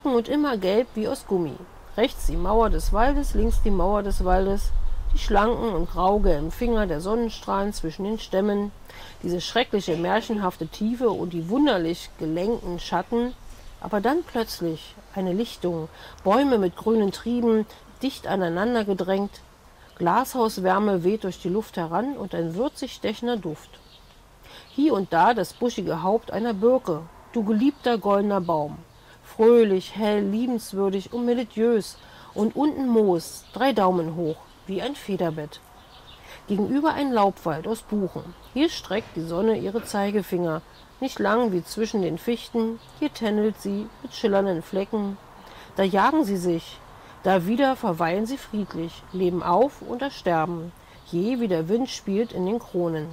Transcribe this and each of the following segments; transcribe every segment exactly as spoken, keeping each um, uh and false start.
und immer gelb wie aus Gummi. Rechts die Mauer des Waldes, links die Mauer des Waldes, die schlanken und graugelben Finger der Sonnenstrahlen zwischen den Stämmen, diese schreckliche, märchenhafte Tiefe und die wunderlich gelenkten Schatten. Aber dann plötzlich eine Lichtung, Bäume mit grünen Trieben, dicht aneinander gedrängt, Glashauswärme weht durch die Luft heran und ein würzig stechender Duft. Hier und da das buschige Haupt einer Birke, du geliebter goldener Baum, fröhlich, hell, liebenswürdig und melodiös, und unten Moos, drei Daumen hoch, wie ein Federbett. Gegenüber ein Laubwald aus Buchen. Hier streckt die Sonne ihre Zeigefinger, nicht lang wie zwischen den Fichten, hier tändelt sie mit schillernden Flecken. Da jagen sie sich, da wieder verweilen sie friedlich, leben auf und ersterben, je wie der Wind spielt in den Kronen.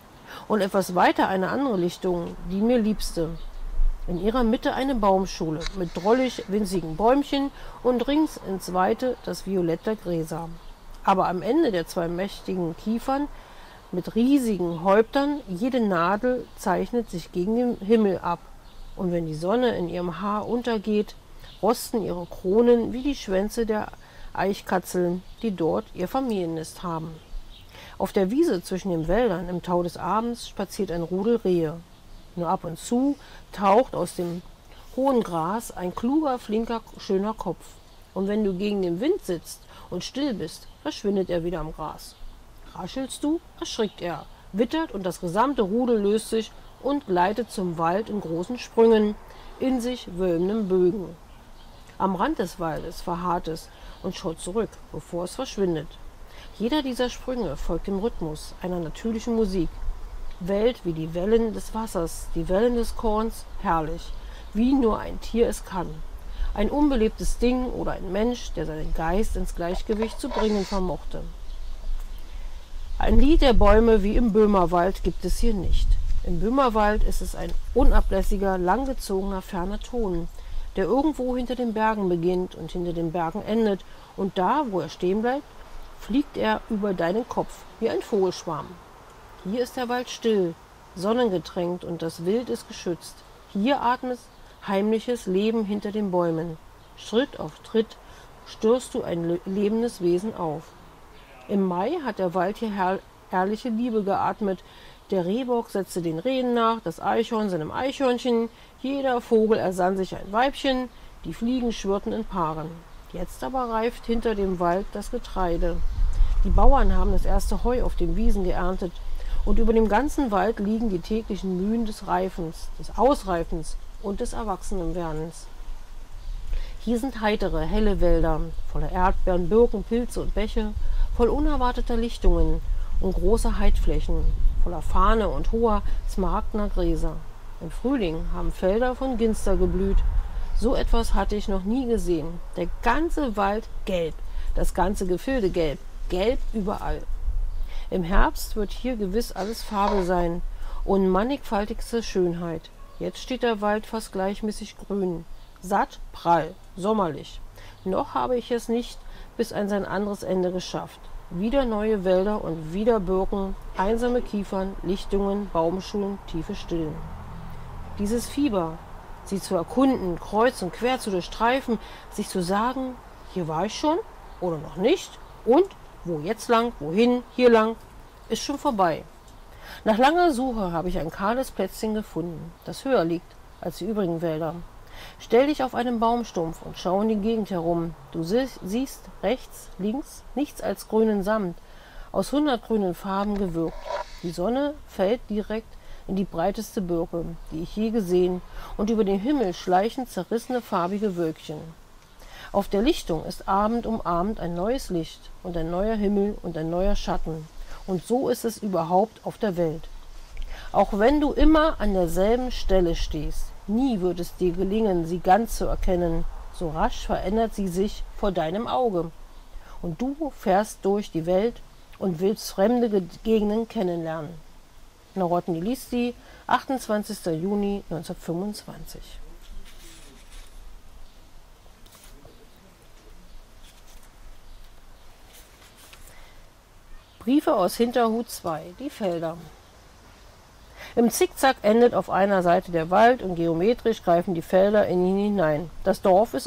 Und etwas weiter eine andere Lichtung, die mir liebste. In ihrer Mitte eine Baumschule mit drollig winzigen Bäumchen und rings ins Weite das Violett der Gräser. Aber am Ende der zwei mächtigen Kiefern mit riesigen Häuptern, jede Nadel zeichnet sich gegen den Himmel ab. Und wenn die Sonne in ihrem Haar untergeht, rosten ihre Kronen wie die Schwänze der Eichkatzeln, die dort ihr Familiennest haben. Auf der Wiese zwischen den Wäldern im Tau des Abends spaziert ein Rudel Rehe. Nur ab und zu taucht aus dem hohen Gras ein kluger, flinker, schöner Kopf. Und wenn du gegen den Wind sitzt und still bist, verschwindet er wieder am Gras. Raschelst du, erschrickt er, wittert und das gesamte Rudel löst sich und gleitet zum Wald in großen Sprüngen, in sich wölbenden Bögen. Am Rand des Waldes verharrt es und schaut zurück, bevor es verschwindet. Jeder dieser Sprünge folgt dem Rhythmus einer natürlichen Musik, wellt wie die Wellen des Wassers, die Wellen des Korns, herrlich, wie nur ein Tier es kann. Ein unbelebtes Ding oder ein Mensch, der seinen Geist ins Gleichgewicht zu bringen vermochte. Ein Lied der Bäume wie im Böhmerwald gibt es hier nicht. Im Böhmerwald ist es ein unablässiger, langgezogener, ferner Ton, der irgendwo hinter den Bergen beginnt und hinter den Bergen endet, und da, wo er stehen bleibt, fliegt er über deinen Kopf wie ein Vogelschwarm. Hier ist der Wald still, sonnengetränkt und das Wild ist geschützt. Hier atmet heimliches Leben hinter den Bäumen. Schritt auf Tritt störst du ein lebendes Wesen auf. Im Mai hat der Wald hier herr herrliche Liebe geatmet. Der Rehbock setzte den Rehen nach, das Eichhorn seinem Eichhörnchen, jeder Vogel ersann sich ein Weibchen, die Fliegen schwirrten in Paaren. Jetzt aber reift hinter dem Wald das Getreide. Die Bauern haben das erste Heu auf den Wiesen geerntet, und über dem ganzen Wald liegen die täglichen Mühen des Reifens, des Ausreifens und des Erwachsenenwerdens. Hier sind heitere, helle Wälder, voller Erdbeeren, Birken, Pilze und Bäche, voll unerwarteter Lichtungen und großer Heidflächen, voller Fahne und hoher, smaragdner Gräser. Im Frühling haben Felder von Ginster geblüht. So etwas hatte ich noch nie gesehen. Der ganze Wald gelb, das ganze Gefilde gelb, gelb überall. Im Herbst wird hier gewiss alles Farbe sein und mannigfaltigste Schönheit. Jetzt steht der Wald fast gleichmäßig grün, satt, prall, sommerlich. Noch habe ich es nicht bis an sein anderes Ende geschafft. Wieder neue Wälder und wieder Birken, einsame Kiefern, Lichtungen, Baumschulen, tiefe Stillen. Dieses Fieber, sie zu erkunden, kreuz und quer zu durchstreifen, sich zu sagen, hier war ich schon oder noch nicht und wo jetzt lang, wohin, hier lang, ist schon vorbei. Nach langer Suche habe ich ein kahles Plätzchen gefunden, das höher liegt als die übrigen Wälder. Stell dich auf einen Baumstumpf und schau in die Gegend herum. Du siehst rechts, links nichts als grünen Samt, aus hundert grünen Farben gewirkt. Die Sonne fällt direkt in die breiteste Birke, die ich je gesehen, und über den Himmel schleichen zerrissene farbige Wölkchen. Auf der Lichtung ist Abend um Abend ein neues Licht und ein neuer Himmel und ein neuer Schatten. Und so ist es überhaupt auf der Welt. Auch wenn du immer an derselben Stelle stehst, nie wird es dir gelingen, sie ganz zu erkennen. So rasch verändert sie sich vor deinem Auge. Und du fährst durch die Welt und willst fremde Gegenden kennenlernen. Narodni Listi, achtundzwanzigster Juni neunzehnhundertfünfundzwanzig. Briefe aus Hinterhut zwei, die Felder. Im Zickzack endet auf einer Seite der Wald und geometrisch greifen die Felder in ihn hinein. Das Dorf ist